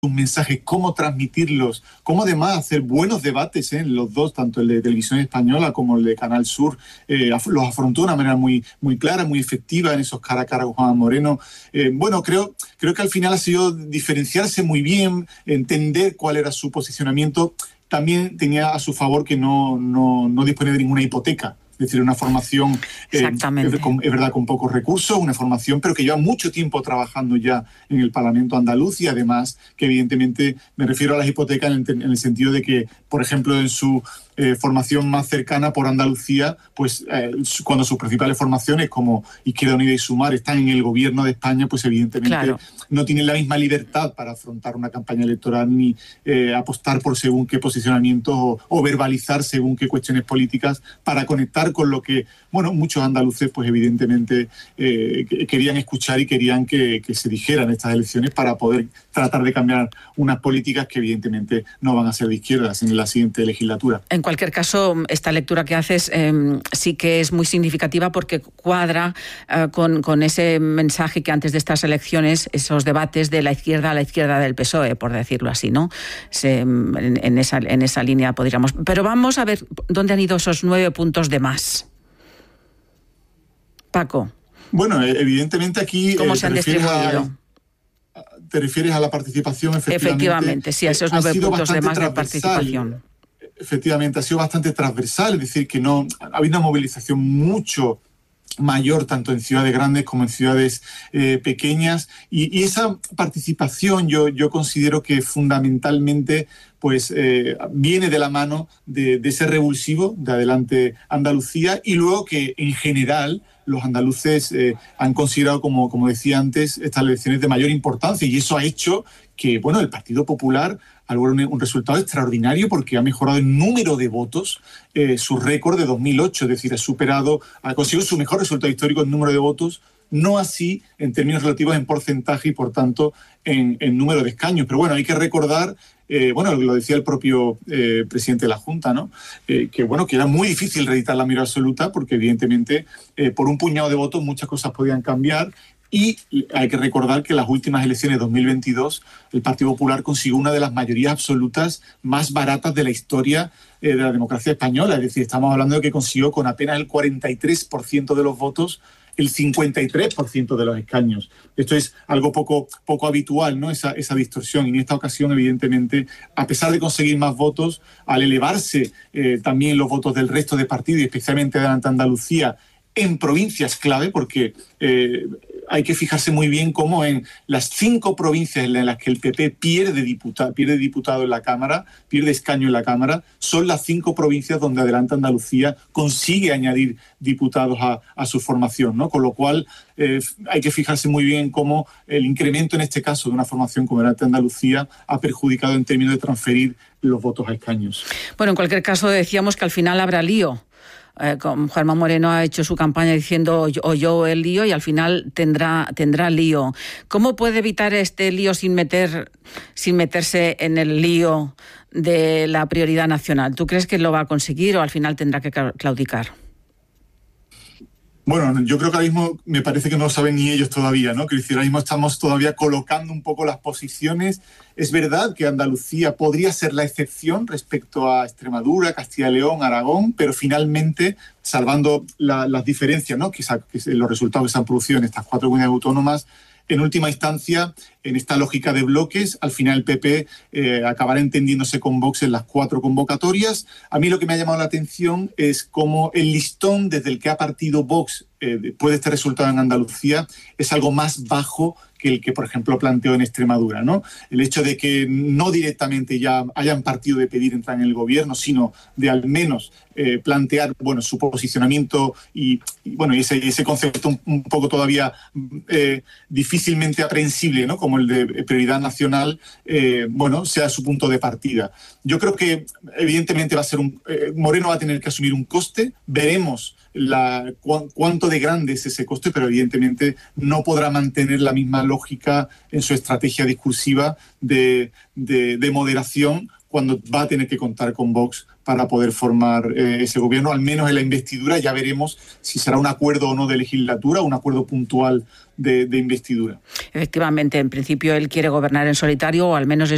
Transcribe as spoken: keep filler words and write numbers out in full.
sus mensajes, cómo transmitirlos, cómo además hacer buenos debates, ¿eh? Los dos, tanto el de Televisión Española como el de Canal Sur, eh, los afrontó de una manera muy, muy clara, muy efectiva en esos cara a cara con Juan Moreno. Eh, bueno, creo, creo que al final ha sido diferenciarse muy bien, entender cuál era su posicionamiento. También tenía a su favor que no, no, no dispone de ninguna hipoteca. Es decir, una formación, eh, es, es verdad, con pocos recursos, una formación, pero que lleva mucho tiempo trabajando ya en el Parlamento andaluz y además que evidentemente me refiero a las hipotecas en el, en el sentido de que, por ejemplo, en su eh, formación más cercana por Andalucía, pues eh, cuando sus principales formaciones como Izquierda Unida y Sumar están en el gobierno de España, pues evidentemente claro. no tienen la misma libertad para afrontar una campaña electoral ni eh, apostar por según qué posicionamientos o, o verbalizar según qué cuestiones políticas para conectar con lo que, bueno, muchos andaluces, pues evidentemente eh, querían escuchar y querían que, que se dijeran estas elecciones para poder tratar de cambiar unas políticas que evidentemente no van a ser de izquierdas en la siguiente legislatura. En cualquier caso, esta lectura que haces eh, sí que es muy significativa porque cuadra eh, con, con ese mensaje que antes de estas elecciones, esos debates de la izquierda a la izquierda del P S O E, por decirlo así, ¿no? Se, en, en, esa, en esa línea podríamos... Pero vamos a ver dónde han ido esos nueve puntos de más. Paco. Bueno, evidentemente aquí... ¿Cómo eh, se han distribuido? A, te refieres a la participación, efectivamente. Efectivamente, sí, a esos nueve puntos de más de participación. Efectivamente, ha sido bastante transversal, es decir, que no ha habido una movilización mucho mayor, tanto en ciudades grandes como en ciudades eh, pequeñas, y, y esa participación yo, yo considero que fundamentalmente pues eh, viene de la mano de, de ese revulsivo de Adelante Andalucía, y luego que en general los andaluces eh, han considerado, como, como decía antes, estas elecciones de mayor importancia, y eso ha hecho que, bueno, el Partido Popular ha logrado un, un resultado extraordinario porque ha mejorado el número de votos, eh, su récord de dos mil ocho, es decir, ha superado, ha conseguido su mejor resultado histórico en número de votos, no así en términos relativos en porcentaje y, por tanto, en, en número de escaños. Pero bueno, hay que recordar, eh, bueno, lo decía el propio eh, presidente de la Junta, ¿no? Eh, que bueno, que era muy difícil reeditar la mayoría absoluta porque evidentemente eh, por un puñado de votos muchas cosas podían cambiar. Y hay que recordar que en las últimas elecciones de dos mil veintidós el Partido Popular consiguió una de las mayorías absolutas más baratas de la historia eh, de la democracia española. Es decir, estamos hablando de que consiguió con apenas el cuarenta y tres por ciento de los votos el cincuenta y tres por ciento de los escaños. Esto es algo poco, poco habitual, ¿no? Esa, esa distorsión. Y en esta ocasión, evidentemente, a pesar de conseguir más votos, al elevarse eh, también los votos del resto de partidos, y especialmente de Adelante Andalucía, en provincias clave, porque eh, hay que fijarse muy bien cómo en las cinco provincias en las que el P P pierde diputado, pierde diputado en la Cámara, pierde escaño en la Cámara, son las cinco provincias donde Adelante Andalucía consigue añadir diputados a, a su formación, ¿no? Con lo cual eh, hay que fijarse muy bien cómo el incremento en este caso de una formación como Adelante Andalucía ha perjudicado en términos de transferir los votos a escaños. Bueno, en cualquier caso decíamos que al final habrá lío. Eh, Juanma Moreno ha hecho su campaña diciendo o yo el lío y al final tendrá tendrá lío. ¿Cómo puede evitar este lío sin meter sin meterse en el lío de la prioridad nacional? ¿Tú crees que lo va a conseguir o al final tendrá que claudicar? Bueno, yo creo que ahora mismo me parece que no lo saben ni ellos todavía, ¿no? Que ahora mismo estamos todavía colocando un poco las posiciones. Es verdad que Andalucía podría ser la excepción respecto a Extremadura, Castilla y León, Aragón, pero finalmente, salvando la, las diferencias, ¿no? que, que los resultados que se han producido en estas cuatro comunidades autónomas, en última instancia, en esta lógica de bloques, al final el P P eh, acabará entendiéndose con Vox en las cuatro convocatorias. A mí lo que me ha llamado la atención es cómo el listón desde el que ha partido Vox eh, después de este resultado en Andalucía es algo más bajo que el que, por ejemplo, planteó en Extremadura, ¿no? El hecho de que no directamente ya hayan partido de pedir entrar en el gobierno, sino de al menos eh, plantear, bueno, su posicionamiento y, y bueno, y ese, ese concepto un, un poco todavía eh, difícilmente aprehensible, ¿no? Como el de prioridad nacional, eh, bueno, sea su punto de partida. Yo creo que evidentemente va a ser un... Eh, Moreno va a tener que asumir un coste, veremos la, cu- cuánto de grande es ese coste, pero evidentemente no podrá mantener la misma lógica en su estrategia discursiva de, de, de moderación cuando va a tener que contar con Vox para poder formar eh, ese gobierno, al menos en la investidura. Ya veremos si será un acuerdo o no de legislatura, un acuerdo puntual de, de investidura. Efectivamente, en principio él quiere gobernar en solitario, o al menos es